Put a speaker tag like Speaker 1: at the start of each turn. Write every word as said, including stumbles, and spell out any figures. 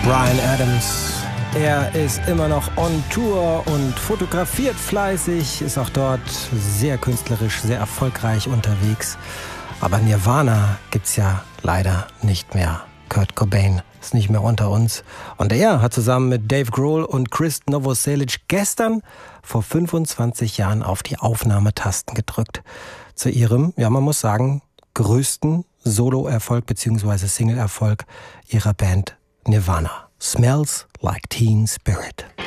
Speaker 1: Bryan Adams. Er ist immer noch on Tour und fotografiert fleißig, ist auch dort sehr künstlerisch, sehr erfolgreich unterwegs. Aber Nirvana gibt's ja leider nicht mehr. Kurt Cobain ist nicht mehr unter uns. Und er hat zusammen mit Dave Grohl und Chris Novoselic gestern vor fünfundzwanzig Jahren auf die Aufnahmetasten gedrückt. Zu ihrem, ja man muss sagen, größten Solo-Erfolg bzw. Single-Erfolg ihrer Band Nirvana. Smells Like Teen Spirit.